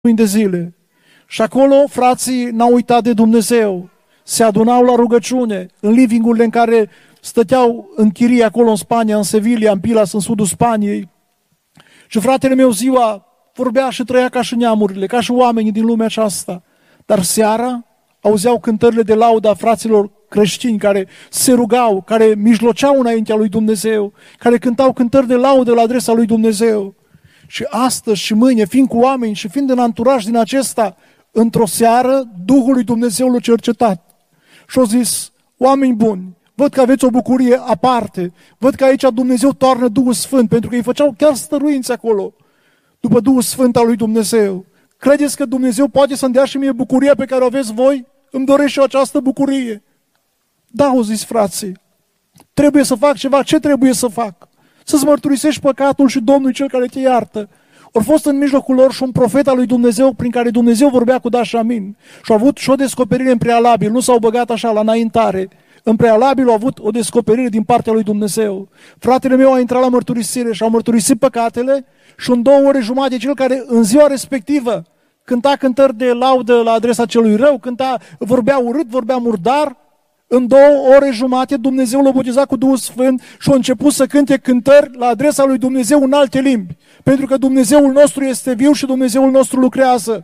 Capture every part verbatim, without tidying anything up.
luni de zile. Și acolo frații n-au uitat de Dumnezeu. Se adunau la rugăciune, în livingurile în care stăteau în chirie acolo în Spania, în Sevilla, în Pilas, în sudul Spaniei. Și fratele meu ziua vorbea și trăia ca și neamurile, ca și oamenii din lumea aceasta. Dar seara auzeau cântările de laudă a fraților creștini care se rugau, care mijloceau înaintea lui Dumnezeu, care cântau cântări de laudă la adresa lui Dumnezeu. Și astăzi și mâine, fiind cu oameni și fiind în anturaj din acesta, într-o seară, Duhul lui Dumnezeu l-a cercetat. Și a zis, oameni buni, văd că aveți o bucurie aparte, văd că aici Dumnezeu toarnă Duhul Sfânt, pentru că îi făceau chiar stăruinți acolo, după Duhul Sfânt al lui Dumnezeu. Credeți că Dumnezeu poate să-mi dea și mie bucuria pe care o aveți voi? Îmi doresc și eu această bucurie. Da, au zis frații, trebuie să fac ceva. Ce trebuie să fac? Să-ți mărturisești păcatul și Domnul cel care te iartă. Au fost în mijlocul lor și un profet al lui Dumnezeu prin care Dumnezeu vorbea cu da și amin. Și au avut și o descoperire în prealabil, nu s-au băgat așa la înaintare. În prealabil au avut o descoperire din partea lui Dumnezeu. Fratele meu a intrat la mărturisire și au mărturisit păcatele și în două ore jumate cel care în ziua respectivă cânta cântări de laudă la adresa celui rău, cânta, vorbea urât, vorbea murdar, în două ore jumate Dumnezeu l-a botezat cu Duhul Sfânt și a început să cânte cântări la adresa lui Dumnezeu în alte limbi. Pentru că Dumnezeul nostru este viu și Dumnezeul nostru lucrează.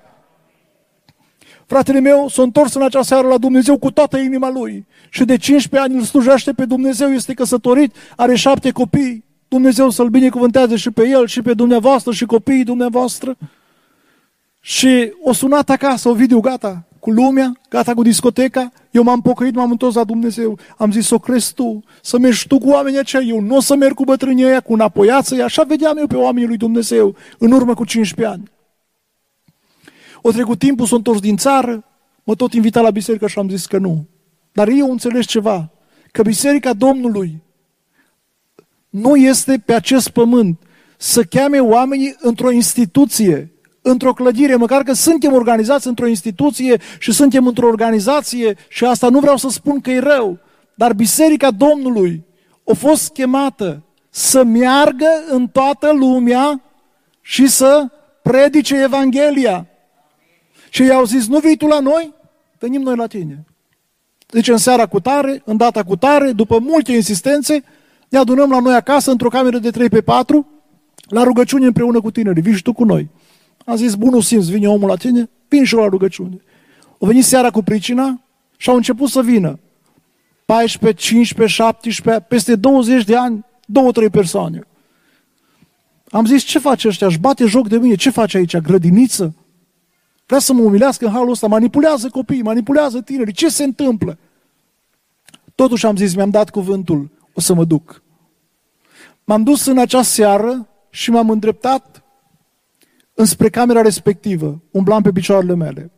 Fratele meu s-a întors în acea seară la Dumnezeu cu toată inima lui. Și de cincisprezece ani îl slujește pe Dumnezeu, este căsătorit, are șapte copii. Dumnezeu să-l binecuvântează și pe el și pe dumneavoastră și copiii dumneavoastră. Și o sunat acasă, Ovidiu, gata cu lumea, gata cu discoteca, eu m-am pocăit, m-am întors la Dumnezeu. Am zis, o crezi tu, să mergi tu cu oamenii aceia, eu nu o să merg cu bătrânii ăia, cu înapoiață, așa vedeam eu pe oamenii lui Dumnezeu, în urmă cu cincisprezece ani. O trecut timpul, s-a întors din țară, mă tot invita la biserică și am zis că nu. Dar eu înțeleg ceva, că biserica Domnului nu este pe acest pământ să cheme oamenii într-o instituție, într-o clădire, măcar că suntem organizați într-o instituție și suntem într-o organizație și asta nu vreau să spun că e rău, dar biserica Domnului a fost chemată să meargă în toată lumea și să predice Evanghelia. Și i-au zis, nu vii tu la noi? Venim noi la tine. Deci în seara cu tare, în data cu tare, după multe insistențe, ne adunăm la noi acasă, într-o cameră de trei pe patru, la rugăciune împreună cu tinerii. Vii și tu cu noi. Am zis, bunul simț, vine omul la tine, vin și eu la rugăciune. Au venit seara cu pricina și au început să vină. paisprezece, cincisprezece, șaptesprezece, peste douăzeci de ani, două, trei persoane. Am zis, ce face ăștia? Își bate joc de mine. Ce face aici? Grădiniță? Vrea să mă umilească în halul ăsta? Manipulează copiii, manipulează tinerii. Ce se întâmplă? Totuși am zis, mi-am dat cuvântul, o să mă duc. M-am dus în acea seară și m-am îndreptat înspre camera respectivă, umblam pe picioarele mele.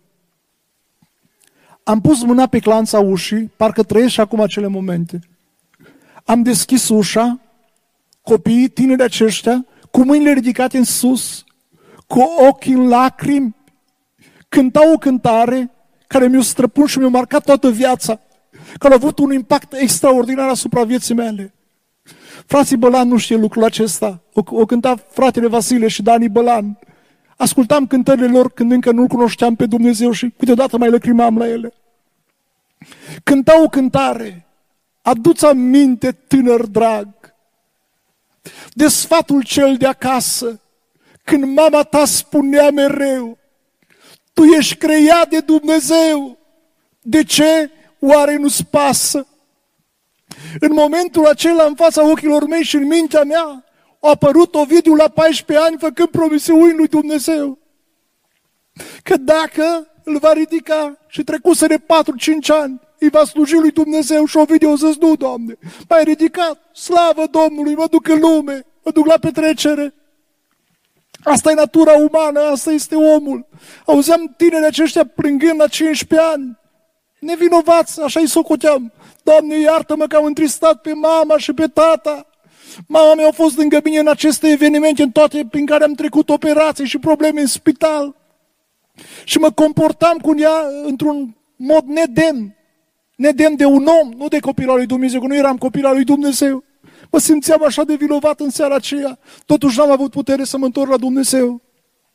Am pus mâna pe clanța ușii, parcă trăiesc și acum acele momente. Am deschis ușa, copiii, tineri aceștia, cu mâinile ridicate în sus, cu ochii în lacrimi, cântau o cântare care mi-a străpuns și mi-a marcat toată viața, care a avut un impact extraordinar asupra vieții mele. Frații Bălan nu știe lucrul acesta. O, o cânta fratele Vasile și Dani Bălan. Ascultam cântările lor când încă nu-L cunoșteam pe Dumnezeu și câteodată mai lăcrimam la ele. Cântau o cântare, adu-ți aminte, tânăr drag, de sfatul cel de acasă, când mama ta spunea mereu, tu ești creat de Dumnezeu, de ce oare nu-ți pasă? În momentul acela, în fața ochilor mei și în mintea mea, a apărut Ovidiu la paisprezece ani făcând promisiuni lui Dumnezeu. Că dacă îl va ridica și trecuse de patru cinci ani, îi va sluji lui Dumnezeu și Ovidiu a zis, nu, Doamne, m-ai ridicat, slavă Domnului, mă duc în lume, mă duc la petrecere. Asta e natura umană, asta este omul. Auzeam tineri aceștia plângând la cincisprezece ani, nevinovați, așa îi socoteam. Doamne, iartă-mă că am întristat pe mama și pe tata. Mama mea a fost lângă mine în aceste evenimente, în toate prin care am trecut operații și probleme în spital. Și mă comportam cu ea într-un mod nedemn. Nedemn de un om, nu de copil al lui Dumnezeu, că nu eram copil al lui Dumnezeu. Mă simțeam așa de vinovat în seara aceea. Totuși n-am avut putere să mă întorc la Dumnezeu.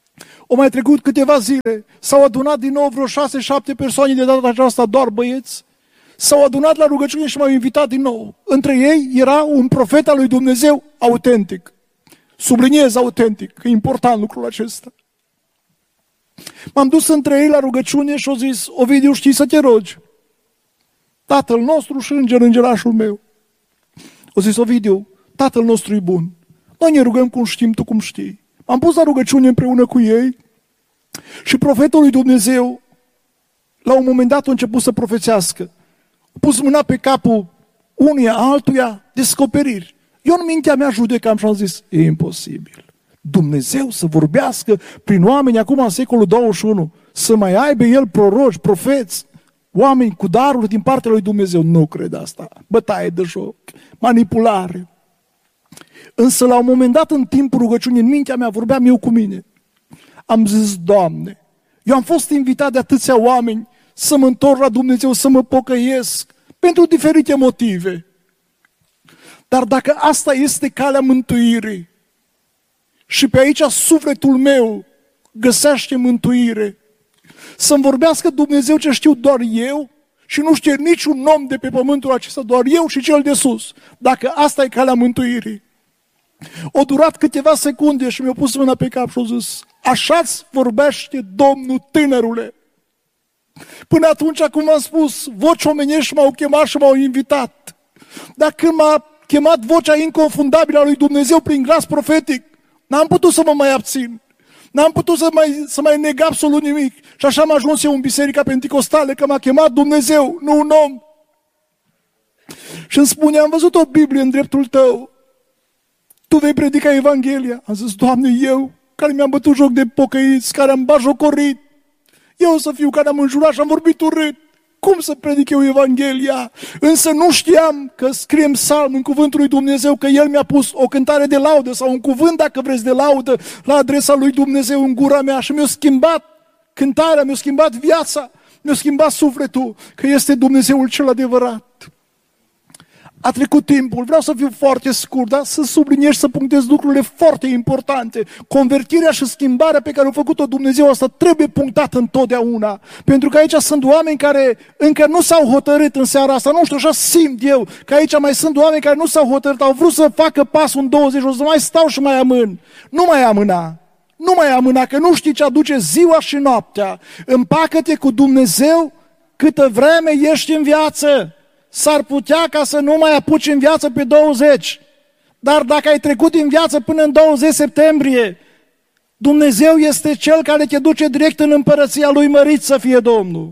Au mai trecut câteva zile, s-au adunat din nou vreo șase, șapte persoane, de data aceasta doar băieți, s-au adunat la rugăciune și m-au invitat din nou. Între ei era un profet al lui Dumnezeu autentic. Subliniez autentic, că e important lucrul acesta. M-am dus între ei la rugăciune și au zis: Ovidiu, știi să te rogi? Tatăl nostru și înger, îngerașul meu. Au zis: Ovidiu, Tatăl nostru e bun. Noi ne rugăm cum știm, tu cum știi. M-am pus la rugăciune împreună cu ei și profetul lui Dumnezeu, la un moment dat, a început să profețească. A pus mâna pe capul unuia, altuia, descoperiri. Eu în mintea mea judecam și am zis: e imposibil. Dumnezeu să vorbească prin oameni acum în secolul douăzeci și unu, să mai aibă El proroci, profeți, oameni cu daruri din partea lui Dumnezeu. Nu cred asta. Bătaie de joc, manipulare. Însă la un moment dat, în timpul rugăciunii, în mintea mea, vorbeam eu cu mine. Am zis: Doamne, eu am fost invitat de atâția oameni să mă întorc la Dumnezeu, să mă pocăiesc, pentru diferite motive. Dar dacă asta este calea mântuirii și pe aici sufletul meu găsește mântuire, să-mi vorbească Dumnezeu ce știu doar eu și nu știe niciun om de pe pământul acesta, doar eu și cel de sus, dacă asta e calea mântuirii. O durat câteva secunde și mi-a pus mâna pe cap și a zis: așa-ți vorbește Domnul, tânărule. Până atunci, cum am spus, voci omenești m-au chemat și m-au invitat. Dar când m-a chemat vocea inconfundabilă a lui Dumnezeu prin glas profetic, n-am putut să mă mai abțin. N-am putut să mai, să mai neg absolut nimic. Și așa am ajuns eu în biserica penticostală, că m-a chemat Dumnezeu, nu un om. Și îmi spune: am văzut o Biblie în dreptul tău. Tu vei predica Evanghelia. Am zis: Doamne, eu, care mi-am bătut joc de pocăiți, care am bajocorit, eu să fiu care am înjurat și am vorbit urât, cum să predic eu Evanghelia? Însă nu știam că scrie în psalm, în cuvântul lui Dumnezeu, că El mi-a pus o cântare de laudă sau un cuvânt, dacă vreți, de laudă la adresa lui Dumnezeu în gura mea și mi-a schimbat cântarea, mi-a schimbat viața, mi-a schimbat sufletul, că este Dumnezeul cel adevărat. A trecut timpul, vreau să fiu foarte scurt, dar să subliniez, să punctez lucrurile foarte importante. Convertirea și schimbarea pe care a făcut-o Dumnezeu, asta trebuie punctată întotdeauna. Pentru că aici sunt oameni care încă nu s-au hotărât în seara asta, nu știu, așa simt eu, că aici mai sunt oameni care nu s-au hotărât, au vrut să facă pasul în douăzeci, o să mai stau și mai amân. Nu mai amâna, nu mai amâna, că nu știi ce aduce ziua și noaptea. Împacă-te cu Dumnezeu câtă vreme ești în viață. S-ar putea ca să nu mai apuci în viață pe douăzeci. Dar dacă ai trecut din viață până în douăzeci septembrie, Dumnezeu este Cel care te duce direct în împărăția Lui, mărit să fie Domnul.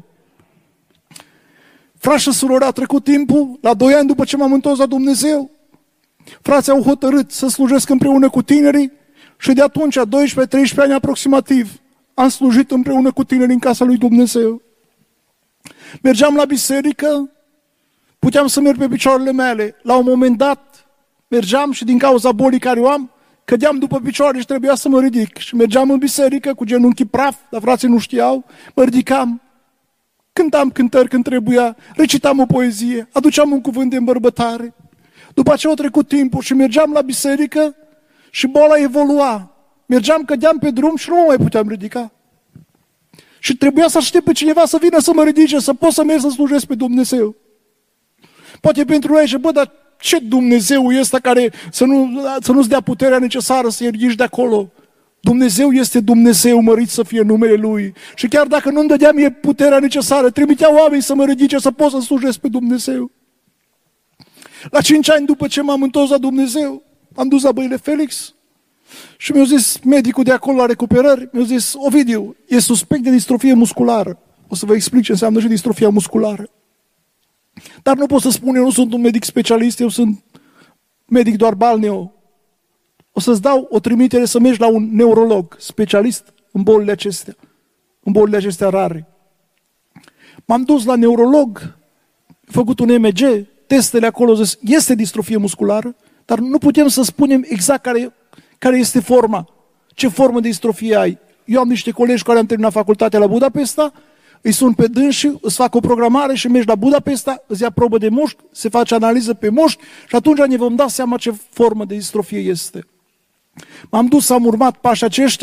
Frați și surori, a trecut timpul, la doi ani după ce m-am întors la Dumnezeu, frații au hotărât să slujesc împreună cu tinerii și de atunci, doisprezece treisprezece ani aproximativ, am slujit împreună cu tinerii în casa lui Dumnezeu. Mergeam la biserică, puteam să merg pe picioarele mele. La un moment dat mergeam și din cauza bolii care o am, cădeam după picioare și trebuia să mă ridic. Și mergeam în biserică cu genunchii praf, dar frații nu știau, mă ridicam, cântam cântări când trebuia, recitam o poezie, aduceam un cuvânt de îmbărbătare. După aceea a trecut timpul și mergeam la biserică și boala evolua. Mergeam, cădeam pe drum și nu mă mai puteam ridica. Și trebuia să aștept pe cineva să vină să mă ridice, să pot să merg să slujesc pe Dumnezeu. Poate pentru ei, bă, dar ce Dumnezeu este care să, nu, să nu-ți dea puterea necesară să-i ridici de acolo? Dumnezeu este Dumnezeu, mărit să fie numele Lui. Și chiar dacă nu-mi dădea mie puterea necesară, trimitea oameni să mă ridice, să pot să slujesc pe Dumnezeu. La cinci ani după ce m-am întors la Dumnezeu, am dus la Băile Felix și mi-a zis medicul de acolo la recuperări, mi-a zis: Ovidiu, e suspect de distrofie musculară. O să vă explic ce înseamnă și distrofia musculară. Dar nu pot să spun, eu nu sunt un medic specialist, eu sunt medic doar balneo. O să-ți dau o trimitere să mergi la un neurolog specialist în bolile acestea, în bolile acestea rare. M-am dus la neurolog, făcut un E M G, testele acolo, zis, este distrofie musculară, dar nu putem să spunem exact care, care este forma, ce formă de distrofie ai. Eu am niște colegi care am terminat facultatea la Budapesta, îi sun pe dânsii, îți fac o programare și mergi la Budapesta, îți ia probă de mușchi, se face analiză pe mușchi și atunci ne vom da seama ce formă de distrofie este. M-am dus, am urmat pașii aceștia,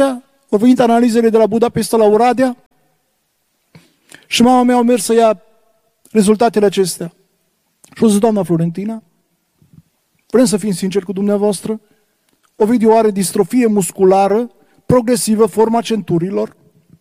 au venit analizele de la Budapesta la Oradea și mama mea a mers să ia rezultatele acestea. Și o zis, doamna Florentina, vrem să fim sinceri cu dumneavoastră? Ovidiu are distrofie musculară progresivă, forma centurilor.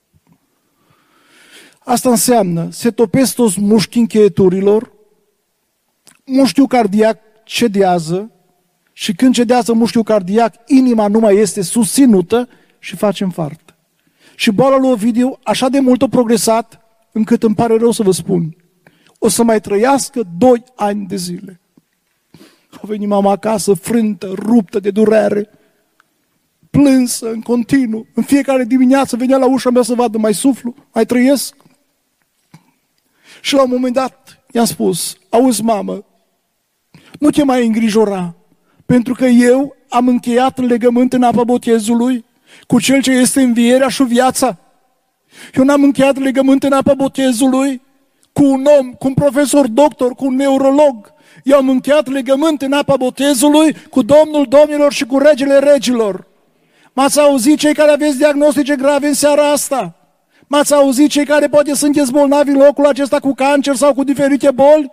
Asta înseamnă, se topesc toți mușchii încheieturilor, mușchiul cardiac cedează și când cedează mușchiul cardiac, inima nu mai este susținută și face infart. Și boala lui Ovidiu așa de mult a progresat, încât îmi pare rău să vă spun, o să mai trăiască doi ani de zile. A venit mama acasă, frântă, ruptă de durere, plânsă în continuu. În fiecare dimineață venea la ușa mea să vadă, mai suflu, mai trăiesc. Și la un moment dat i-am spus, auzi mamă, nu te mai îngrijora, pentru că eu am încheiat legământ în apa botezului cu Cel ce este învierea și viața. Eu n-am încheiat legământ în apa botezului cu un om, cu un profesor doctor, cu un neurolog. Eu am încheiat legământ în apa botezului cu Domnul Domnilor și cu Regele Regilor. M-ați auzit cei care aveți diagnostice grave în seara asta? M-ați auzit cei care poate sunteți bolnavi în locul acesta cu cancer sau cu diferite boli?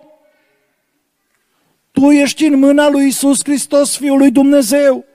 Tu ești în mâna lui Iisus Hristos, Fiul lui Dumnezeu.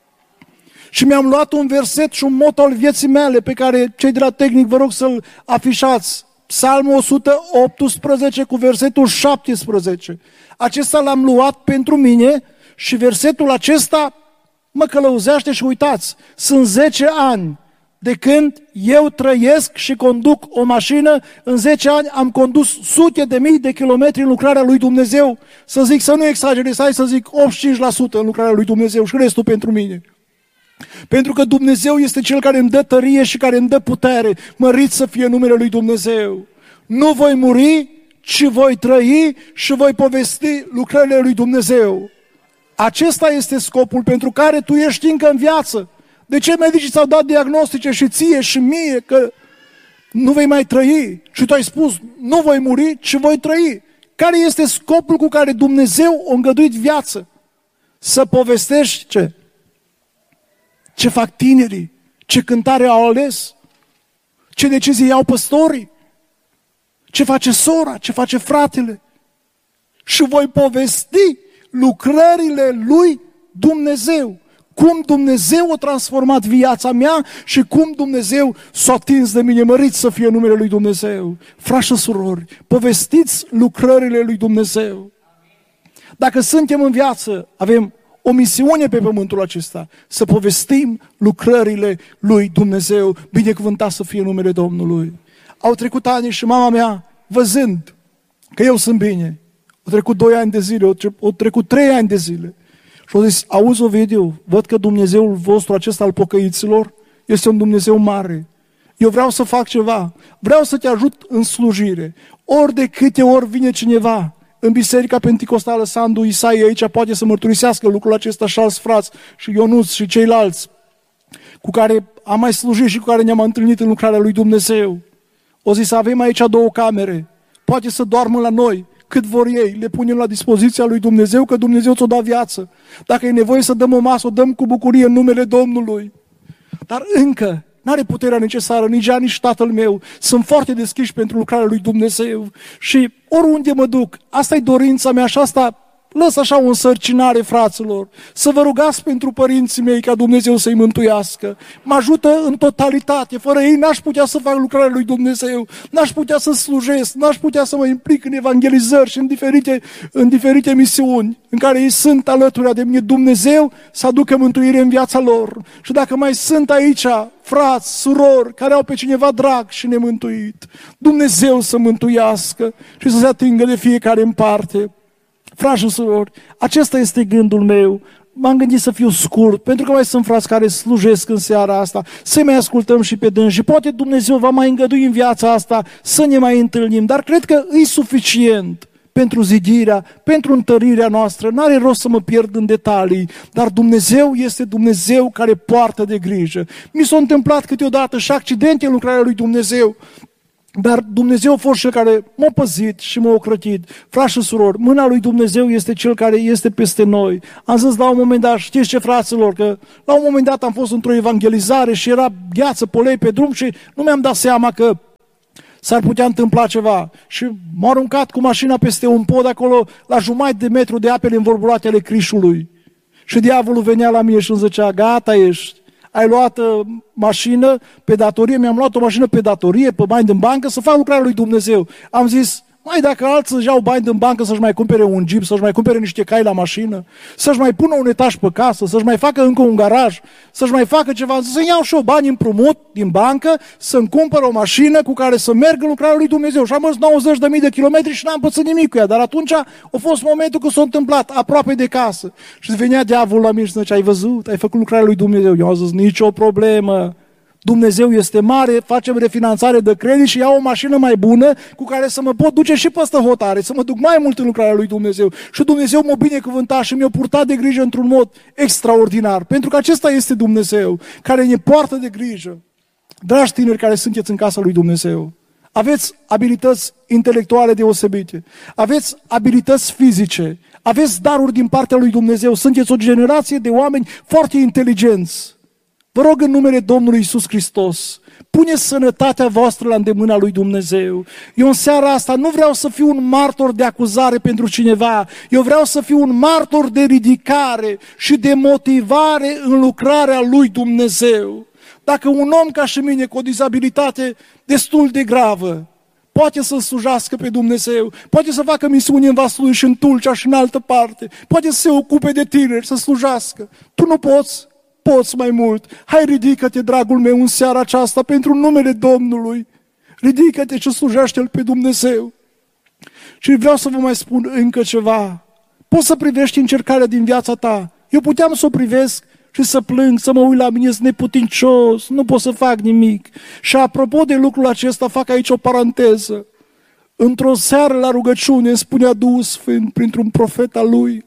Și mi-am luat un verset și un motto al vieții mele pe care cei de la tehnic vă rog să-l afișați. Psalmul o sută optsprezece cu versetul șaptesprezece. Acesta l-am luat pentru mine și versetul acesta mă călăuzește și uitați, sunt zece ani de când eu trăiesc și conduc o mașină, în zece ani am condus sute de mii de kilometri în lucrarea lui Dumnezeu, să zic, să nu exagerez, hai să zic optzeci și cinci la sută în lucrarea lui Dumnezeu și restul pentru mine. Pentru că Dumnezeu este Cel care îmi dă tărie și care îmi dă putere, mărit să fie numele lui Dumnezeu. Nu voi muri, ci voi trăi și voi povesti lucrările lui Dumnezeu. Acesta este scopul pentru care tu ești încă în viață. De ce medicii ți-au dat diagnostice și ție și mie că nu vei mai trăi? Și tu ai spus, nu voi muri, ci voi trăi. Care este scopul cu care Dumnezeu a îngăduit viață? Să povestești ce? Ce fac tinerii? Ce cântare au ales? Ce decizii iau păstorii? Ce face sora? Ce face fratele? Și voi povesti lucrările lui Dumnezeu. Cum Dumnezeu a transformat viața mea și cum Dumnezeu s-a atins de mine, mărit să fie numele lui Dumnezeu. Frați și surori, povestiți lucrările lui Dumnezeu. Dacă suntem în viață, avem o misiune pe pământul acesta, să povestim lucrările lui Dumnezeu. Binecuvântat să fie numele Domnului. Au trecut ani și mama mea, văzând că eu sunt bine, au trecut doi ani de zile, au trecut trei ani de zile. Și au zis, auzi Ovidiu, văd că Dumnezeul vostru acesta al pocăiților este un Dumnezeu mare. Eu vreau să fac ceva, vreau să te ajut în slujire. Ori de câte ori vine cineva în Biserica Penticostală Sandu Isaie aici, poate să mărturisească lucrul acesta și alți frați, și Ionuț și ceilalți, cu care am mai slujit și cu care ne-am întâlnit în lucrarea lui Dumnezeu. O zis, avem aici două camere, poate să doarmă la noi. Cât vor ei, le punem la dispoziția lui Dumnezeu, că Dumnezeu ți-o da viață. Dacă e nevoie să dăm o masă, o dăm cu bucurie în numele Domnului. Dar încă n-are puterea necesară, nici ea, nici tatăl meu. Sunt foarte deschiși pentru lucrarea lui Dumnezeu. Și oriunde mă duc, asta e dorința mea și asta lăs așa o însărcinare, fraților. Să vă rugați pentru părinții mei ca Dumnezeu să-i mântuiască. Mă ajută în totalitate. Fără ei n-aș putea să fac lucrarea lui Dumnezeu. N-aș putea să slujesc. N-aș putea să mă implic în evangelizări și în diferite, în diferite misiuni în care ei sunt alături de mine. Dumnezeu să aducă mântuire în viața lor. Și dacă mai sunt aici frați, surori, care au pe cineva drag și nemântuit, Dumnezeu să mântuiască și să se atingă de fiecare în parte. Frați și surori, acesta este gândul meu. M-am gândit să fiu scurt, pentru că mai sunt frați care slujesc în seara asta, să mai ascultăm și pe dâns și poate Dumnezeu va mai îngădui în viața asta să ne mai întâlnim, dar cred că e suficient pentru zidirea, pentru întărirea noastră. N-are rost să mă pierd în detalii, dar Dumnezeu este Dumnezeu care poartă de grijă. Mi s-a întâmplat câteodată și accidente în lucrarea lui Dumnezeu. Dar Dumnezeu a fost cel care m-a păzit și m-a ocrătit. Frați și surori, mâna lui Dumnezeu este cel care este peste noi. Am zis la un moment dat, știți ce, fraților, că la un moment dat am fost într-o evangelizare și era gheață, polei pe drum și nu mi-am dat seama că s-ar putea întâmpla ceva. Și m-a aruncat cu mașina peste un pod acolo, la jumătate de metru de apele învorburate ale Crișului. Și diavolul venea la mine și îmi zicea, gata ești. Ai luat uh, mașină pe datorie, mi-am luat o mașină pe datorie, pe bani din bancă, să fac lucrarea lui Dumnezeu. Am zis, mai dacă alții își iau bani din bancă să-și mai cumpere un Jeep, să-și mai cumpere niște cai la mașină, să-și mai pună un etaj pe casă, să-și mai facă încă un garaj, să-și mai facă ceva, să iau și eu bani împrumut din bancă, să-mi cumpăr o mașină cu care să merg în lucrarea lui Dumnezeu. Și am mers nouăzeci de mii de kilometri și n-am pățit nimic cu ea, dar atunci a fost momentul când s-a întâmplat, aproape de casă. Și venea diavolul la mine și zicea, ai văzut, ai făcut lucrarea lui Dumnezeu. Eu am zis, nicio problemă. Dumnezeu este mare, facem refinanțare de credit și iau o mașină mai bună cu care să mă pot duce și peste hotare, să mă duc mai mult în lucrarea lui Dumnezeu. Și Dumnezeu m-a binecuvântat și mi-a purtat de grijă într-un mod extraordinar. Pentru că acesta este Dumnezeu care ne poartă de grijă. Dragi tineri care sunteți în casa lui Dumnezeu, aveți abilități intelectuale deosebite, aveți abilități fizice, aveți daruri din partea lui Dumnezeu, sunteți o generație de oameni foarte inteligenți. Vă rog în numele Domnului Iisus Hristos, puneți sănătatea voastră la îndemâna lui Dumnezeu. Eu în seara asta nu vreau să fiu un martor de acuzare pentru cineva, eu vreau să fiu un martor de ridicare și de motivare în lucrarea lui Dumnezeu. Dacă un om ca și mine cu o dizabilitate destul de gravă poate să slujească pe Dumnezeu, poate să facă misiuni în vasul și în Tulcea și în altă parte, poate să se ocupe de tineri, să slujească, tu nu poți? Poți mai mult. Hai, ridică-te, dragul meu, în seara aceasta pentru numele Domnului. Ridică-te și slujește-L pe Dumnezeu. Și vreau să vă mai spun încă ceva. Poți să privești încercarea din viața ta. Eu puteam să o privesc și să plâng, să mă uit la mine, sunt neputincios, nu pot să fac nimic. Și apropo de lucrul acesta, fac aici o paranteză. Într-o seară la rugăciune îmi spunea Duhul Sfânt printr-un profet al lui,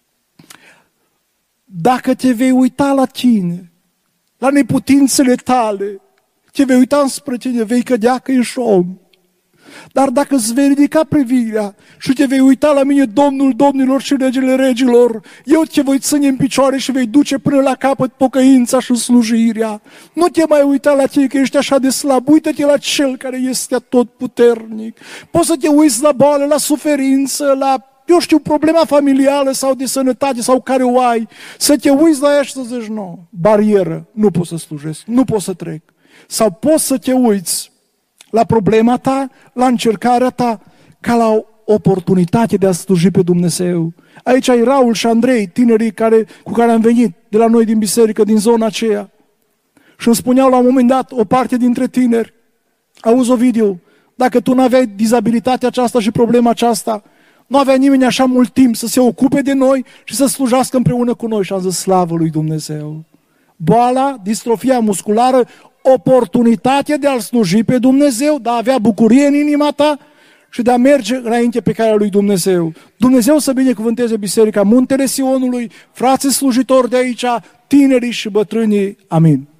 dacă te vei uita la tine, la neputințele tale, te vei uita înspre tine, vei cădea că ești om. Dar dacă îți vei ridica privirea și te vei uita la mine, Domnul Domnilor și Regele Regilor, eu te voi ține în picioare și vei duce până la capăt pocăința și slujirea. Nu te mai uita la tine că ești așa de slab, uită-te la Cel care este atotputernic. Poți să te uiți la boală, la suferință, la eu știu, problema familială sau de sănătate sau care o ai, să te uiți la ea și să zici, nu, barieră, nu pot să slujesc, nu pot să trec. Sau poți să te uiți la problema ta, la încercarea ta, ca la o oportunitate de a sluji pe Dumnezeu. Aici ai Raul și Andrei, tinerii care, cu care am venit de la noi din biserică, din zona aceea. Și îmi spuneau la un moment dat, o parte dintre tineri, auzi, Ovidiu, dacă tu nu aveai dizabilitatea aceasta și problema aceasta, nu avea nimeni așa mult timp să se ocupe de noi și să slujească împreună cu noi. Și am zis, slavă lui Dumnezeu. Boala, distrofia musculară, oportunitatea de a-L sluji pe Dumnezeu, de a avea bucurie în inima ta și de a merge înainte pe calea lui Dumnezeu. Dumnezeu să binecuvânteze Biserica Muntele Sionului, frații slujitori de aici, tinerii și bătrânii. Amin.